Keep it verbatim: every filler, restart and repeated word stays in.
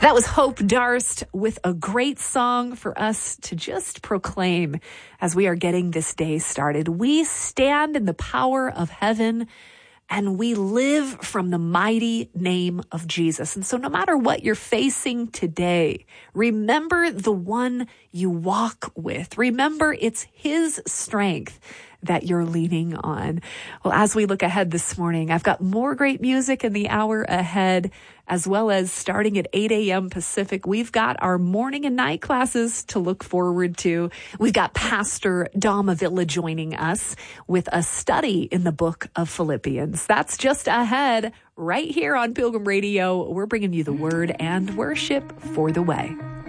That was Hope Darst with a great song for us to just proclaim as we are getting this day started. We stand in the power of heaven and we live from the mighty name of Jesus. And so no matter what you're facing today, remember the one you walk with. Remember it's his strength that you're leaning on. Well, as we look ahead this morning, I've got more great music in the hour ahead, as well as starting at eight a.m. Pacific. We've got our morning and night classes to look forward to. We've got Pastor Dom Avila joining us with a study in the book of Philippians. That's just ahead right here on Pilgrim Radio. We're bringing you the word and worship for the way.